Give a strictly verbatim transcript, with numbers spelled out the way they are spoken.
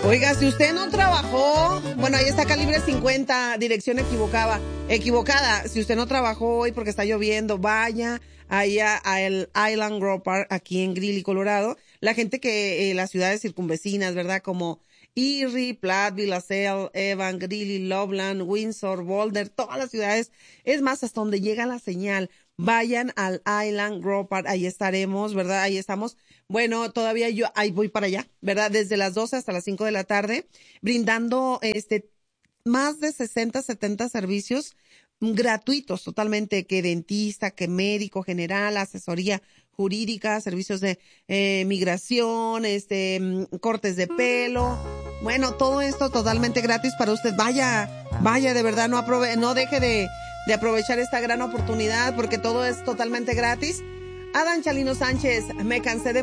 Oiga, si usted no trabajó, bueno, ahí está Calibre cincuenta, dirección equivocada, equivocada. Si usted no trabajó hoy porque está lloviendo, vaya allá a el Island Grove Park, aquí en Greeley, Colorado. La gente que, eh, las ciudades circunvecinas, ¿verdad? Como Erie, Platteville, LaSalle, Evan, Greeley, Loveland, Windsor, Boulder, todas las ciudades. Es más, hasta donde llega la señal. Vayan al Island Grove Park, ahí estaremos, ¿verdad? Ahí estamos. Bueno, todavía yo, ahí voy para allá, ¿verdad? Desde las doce hasta las cinco de la tarde, brindando, este, más de sesenta, setenta servicios gratuitos totalmente, que dentista, que médico general, asesoría jurídica, servicios de eh, migración, este, cortes de pelo. Bueno, todo esto totalmente gratis para usted. Vaya, vaya, de verdad, no aprove no deje de de aprovechar esta gran oportunidad porque todo es totalmente gratis. Adán Chalino Sánchez, me cansé de